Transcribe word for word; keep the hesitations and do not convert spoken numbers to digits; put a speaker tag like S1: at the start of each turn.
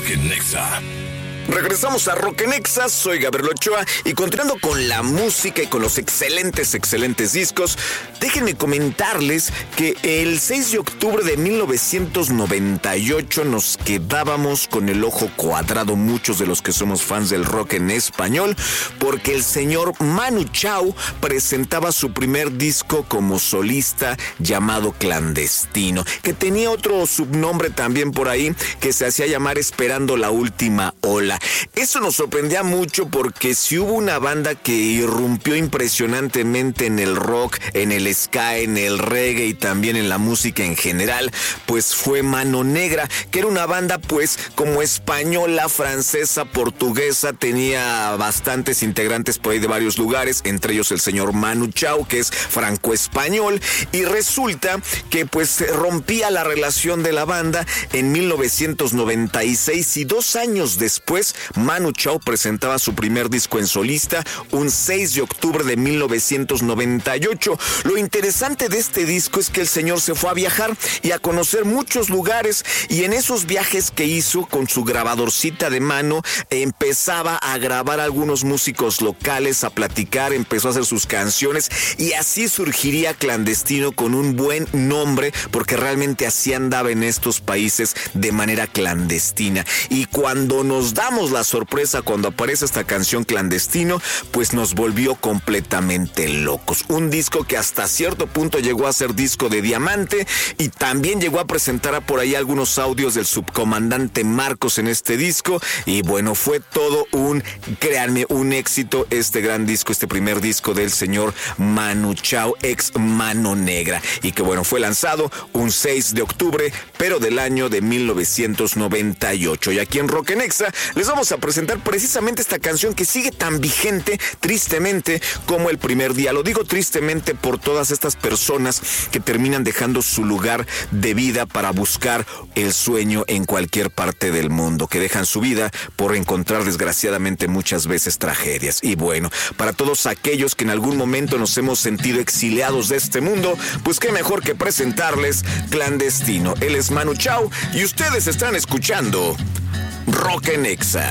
S1: Rock en Nexa.
S2: Regresamos a Rock en Exa, soy Gabriel Ochoa y continuando con la música y con los excelentes, excelentes discos, déjenme comentarles que el seis de octubre de mil novecientos noventa y ocho nos quedábamos con el ojo cuadrado muchos de los que somos fans del rock en español, porque el señor Manu Chao presentaba su primer disco como solista llamado Clandestino, que tenía otro subnombre también por ahí que se hacía llamar Esperando la Última Ola. Eso nos sorprendía mucho porque si hubo una banda que irrumpió impresionantemente en el rock, en el ska, en el reggae y también en la música en general, pues fue Mano Negra, que era una banda pues como española, francesa, portuguesa, tenía bastantes integrantes por ahí de varios lugares, entre ellos el señor Manu Chao, que es franco-español, y resulta que pues rompía la relación de la banda en mil novecientos noventa y seis y dos años después Manu Chao presentaba su primer disco en solista un seis de octubre de mil novecientos noventa y ocho. Lo interesante de este disco es que el señor se fue a viajar y a conocer muchos lugares, y en esos viajes que hizo con su grabadorcita de mano empezaba a grabar a algunos músicos locales, a platicar, empezó a hacer sus canciones y así surgiría Clandestino con un buen nombre, porque realmente así andaba en estos países de manera clandestina. Y cuando nos damos la sorpresa cuando aparece esta canción Clandestino, pues nos volvió completamente locos. Un disco que hasta cierto punto llegó a ser disco de diamante y también llegó a presentar a por ahí algunos audios del subcomandante Marcos en este disco, y bueno, fue todo un, créanme, un éxito este gran disco, este primer disco del señor Manu Chao, ex Mano Negra, y que bueno, fue lanzado un seis de octubre, pero del año de mil novecientos noventa y ocho. Y aquí en Rock en Exa les vamos a presentar precisamente esta canción que sigue tan vigente, tristemente, como el primer día. Lo digo tristemente por todas estas personas que terminan dejando su lugar de vida para buscar el sueño en cualquier parte del mundo, que dejan su vida por encontrar desgraciadamente muchas veces tragedias. Y bueno, para todos aquellos que en algún momento nos hemos sentido exiliados de este mundo, pues qué mejor que presentarles Clandestino. Él es Manu Chao y ustedes están escuchando Rock en Exa.